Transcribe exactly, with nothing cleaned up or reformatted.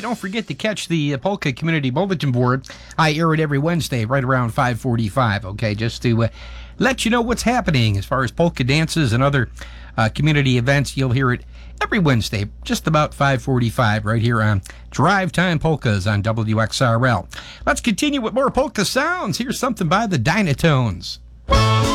don't forget to catch the uh, Polka Community Bulletin Board. I air it every Wednesday right around five forty-five, okay, just to uh, let you know what's happening as far as polka dances and other uh, community events. You'll hear it every Wednesday, just about five forty-five, right here on Drive Time Polkas on W X R L. Let's continue with more polka sounds. Here's something by the Dynatones.